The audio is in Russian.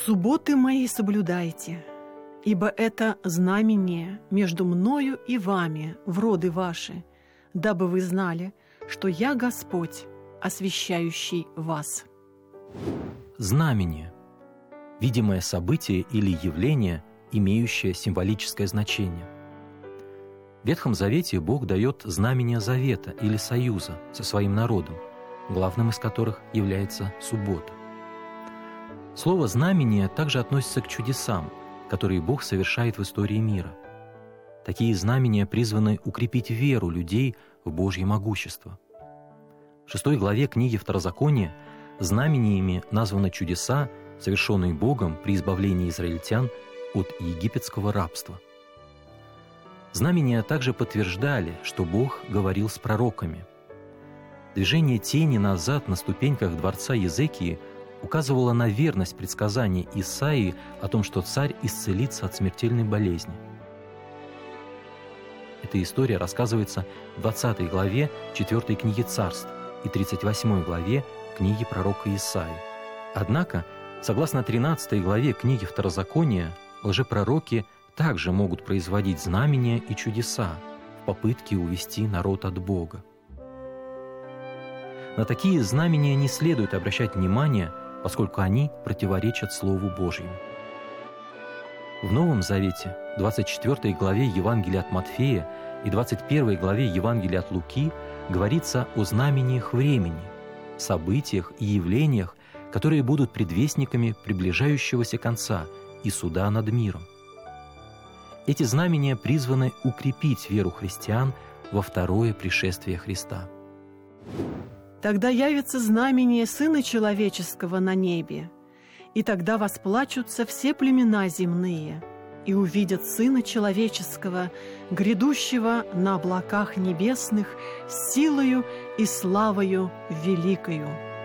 «Субботы мои соблюдайте, ибо это знамение между мною и вами в роды ваши, дабы вы знали, что я Господь, освящающий вас». Знамение – видимое событие или явление, имеющее символическое значение. В Ветхом Завете Бог дает знамения завета или союза со своим народом, главным из которых является суббота. Слово «знамение» также относится к чудесам, которые Бог совершает в истории мира. Такие знамения призваны укрепить веру людей в Божье могущество. В 6 главе книги Второзакония знамениями названы чудеса, совершенные Богом при избавлении израильтян от египетского рабства. Знамения также подтверждали, что Бог говорил с пророками. Движение тени назад на ступеньках дворца Езекии указывало на верность предсказаний Исаии о том, что царь исцелится от смертельной болезни. Эта история рассказывается в 20 главе 4 книги Царств и 38 главе книги пророка Исаии. Однако, согласно 13 главе книги Второзакония, лжепророки также могут производить знамения и чудеса в попытке увести народ от Бога. На такие знамения не следует обращать внимание, поскольку они противоречат Слову Божьему. В Новом Завете, 24 главе Евангелия от Матфея и 21 главе Евангелия от Луки говорится о знамениях времени, событиях и явлениях, которые будут предвестниками приближающегося конца и суда над миром. Эти знамения призваны укрепить веру христиан во второе пришествие Христа. «Тогда явится знамение Сына Человеческого на небе, и тогда восплачутся все племена земные, и увидят Сына Человеческого, грядущего на облаках небесных, с силою и славою великою».